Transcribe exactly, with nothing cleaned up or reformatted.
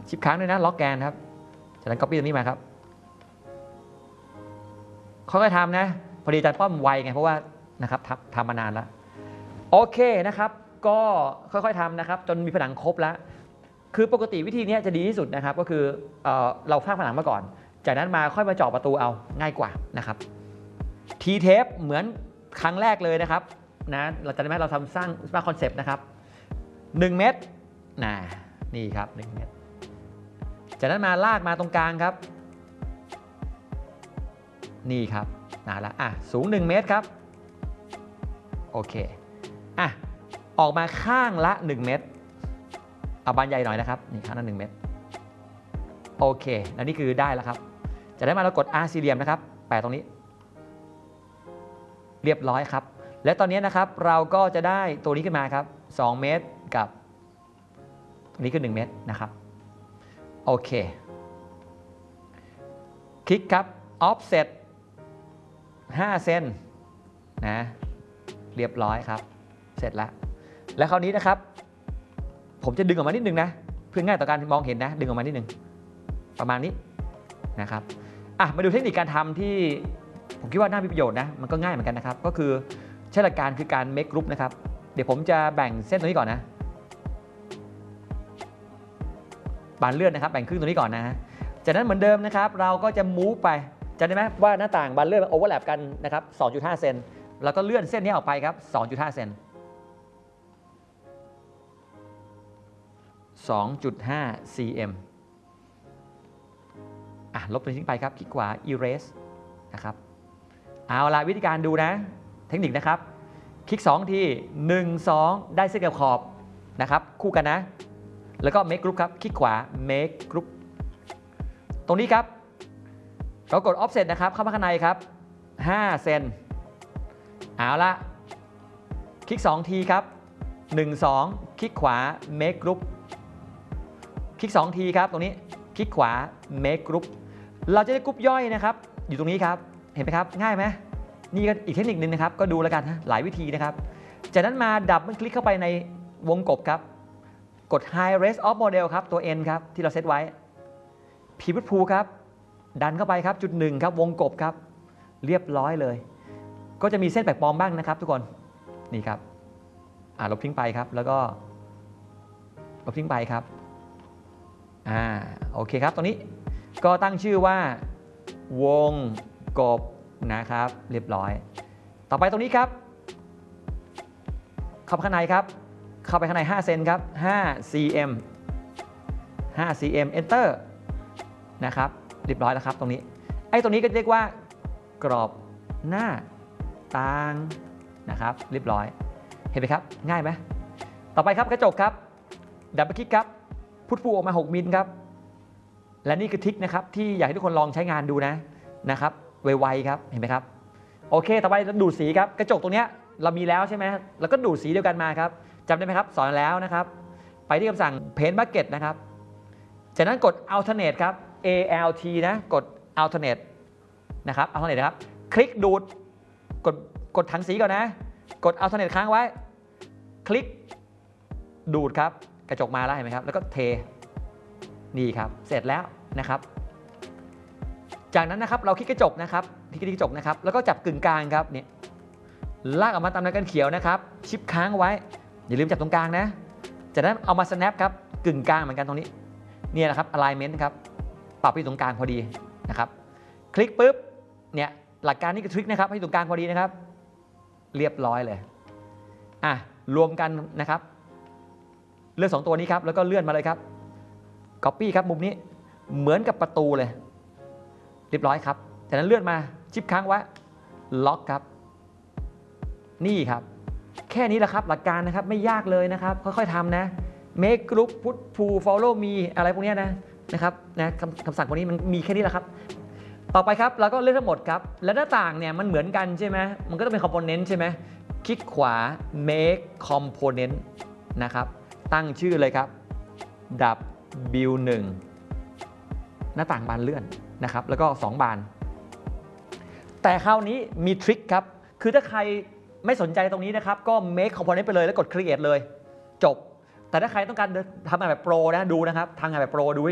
ชิปค้างด้วยนะล็อกแกนครับจากนั้น copy ตรงนี้มาครับค่อยๆทำนะพอดีอาจารย์ป้อมไวไงเพราะว่านะครับทำทำมานานแล้วโอเคนะครับก็ค่อยๆทำนะครับจนมีผนังครบแล้วคือปกติวิธีนี้จะดีที่สุดนะครับก็คือเออเราสร้างผนังมาก่อนจากนั้นมาค่อยมาเจาะประตูเอาง่ายกว่านะครับทีเทปเหมือนครั้งแรกเลยนะครับนะเราจะได้ไหมเราทำสร้างสร้างคอนเซปต์นะครับหนึ่งเมตรนะนี่ครับหนึ่งเมตรจากนั้นมาลากมาตรงกลางครับนี่ครับนาละอ่ะสูงหนึ่งเมตรครับโอเคอ่ะออกมาข้างละหนึ่งเมตรเอาบานใหญ่หน่อยนะครับนี่ข้างละหนึ่งเมตรโอเคแล้วนี่คือได้แล้วครับจะได้มาเรากด R สี่เหลี่ยมนะครับแปะตรงนี้เรียบร้อยครับและตอนนี้นะครับเราก็จะได้ตัวนี้ขึ้นมาครับสองเมตรกับตรงนี้คือหนึ่งเมตรนะครับโอเคคลิกครับ offset ห้าเซนนะเรียบร้อยครับเสร็จแล้วและคราวนี้นะครับผมจะดึงออกมานิดนึงนะเพื่อง่ายต่อการมองเห็นนะดึงออกมานิดนึงประมาณนี้นะครับอ่ะมาดูเทคนิคการทำที่ผมคิดว่าน่ามีประโยชน์นะมันก็ง่ายเหมือนกันนะครับก็คือใช้หลักการคือการ make group นะครับเดี๋ยวผมจะแบ่งเส้นตรงนี้ก่อนนะบานเลื่อนนะครับแบ่งครึ่งตรงนี้ก่อนนะฮะจากนั้นเหมือนเดิมนะครับเราก็จะ move ไปจำได้ไหมว่าหน้าต่างบานเลื่อนมันโอเวอร์แลปกันนะครับ สองจุดห้า เซนแล้วก็เลื่อนเส้นนี้ออกไปครับ สองจุดห้า เซน สองจุดห้า ซี เอ็ม อ่ะลบตัวนี้ทิ้งไปครับคลิกขวา erase นะครับเอาละวิธีการดูนะเทคนิคนะครับคลิกสองทีหนึ่ง สองได้เส้นกับขอบนะครับคู่กันนะแล้วก็ make group ครับคลิกขวา make group ตรงนี้ครับเรากด offset นะครับเข้ามาข้างในครับห้าเซนเอาละคลิกสองทีครับหนึ่ง สองคลิกขวา make group คลิกสองทีครับตรงนี้คลิกขวา make group เราจะได้กรุ๊ปย่อยนะครับอยู่ตรงนี้ครับเห็นไหมครับง่ายไหมนี่ก็อีกเทคนิคนึงนะครับก็ดูแล้วกันนะหลายวิธีนะครับจากนั้นมาดับมันคลิกเข้าไปในวงกบครับกด high res of model ครับตัว n ครับที่เราเซตไว้ pivot pool ครับดันเข้าไปครับจุดหนึ่งครับวงกบครับเรียบร้อยเลยก็จะมีเส้นแปลกปลอมบ้างนะครับทุกคนนี่ครับอ่าลบทิ้งไปครับแล้วก็ลบทิ้งไปครับอ่าโอเคครับตรงนี้ก็ตั้งชื่อว่าวงกบนะครับเรียบร้อยต่อไปตรงนี้ครับเข้าไปข้างในครับเข้าไปข้างในห้าเซนครับห้า ซี เอ็ม ห้า ซี เอ็ม enter นะครับเรียบร้อยแล้วครับตรงนี้ไอ้ตรงนี้ก็เรียกว่ากรอบหน้าต่างนะครับเรียบร้อยเห็นไหมครับง่ายไหมต่อไปครับกระจกครับดับเบิลคลิกครับพุทฟูออกมาหกมิลครับและนี่คือทริคนะครับที่อยากให้ทุกคนลองใช้งานดูนะนะครับไวๆครับเห็นไหมครับโอเคต่อไปดูดสีครับกระจกตรงนี้เรามีแล้วใช่ไหมแล้วก็ดูดสีเดียวกันมาครับจำได้ไหมครับสอนแล้วนะครับไปที่คำสั่ง Paint Bucket นะครับจากนั้นกด Alternate ครับ A L T นะกด Alternate นะครับ Alternate นะครับคลิกดูดกดกดถังสีก่อนนะกด Alternate ค้างไว้คลิกดูดครับกระจกมาแล้วเห็นไหมครับแล้วก็เทนี่ครับเสร็จแล้วนะครับจากนั้นนะครับเราคลิกกระจกนะครับคลิกกระจกนะครับแล้วก็จับกึ่งกลางครับเนี่ยลากออกมาตามแนวกันเขียวนะครับชิปค้างไว้อย่าลืมจับตรงกลางนะจากนั้นเอามา snap ครับกึ่งกลางเหมือนกันตรงนี้เนี่ยนะครับ alignment ครับปรับไปตรงกลางพอดีนะครับคลิกปุ๊บเนี่ยหลักการนี้คือทริคนะครับให้ตรงกลางพอดีนะครับเรียบร้อยเลยอ่ะรวมกันนะครับเลือกสองตัวนี้ครับแล้วก็เลื่อนมาเลยครับ copy ครับมุมนี้เหมือนกับประตูเลยเรียบร้อยครับจากนั้นเลื่อนมาชิปค้างไว้ล็อกครับนี่ครับแค่นี้แหละครับหลักการนะครับไม่ยากเลยนะครับค่อยๆทำนะ make group put pool follow me อะไรพวกนี้นะนะครับนะคำคำสั่งพวกนี้มันมีแค่นี้แหละครับต่อไปครับเราก็เลือกทั้งหมดครับและหน้าต่างเนี่ยมันเหมือนกันใช่ไหมมันก็ต้องเป็น component ใช่ไหมคลิกขวา make component นะครับตั้งชื่อเลยครับ ดับ บิล หนึ่ง หน้าต่างบานเลื่อนนะครับแล้วก็สองบานแต่คราวนี้มีทริคครับคือถ้าใครไม่สนใจตรงนี้นะครับก็ make component ไปเลยแล้วกด create เลยจบแต่ถ้าใครต้องการทำงานแบบโปรนะดูนะครับทำงานแบบโปรดู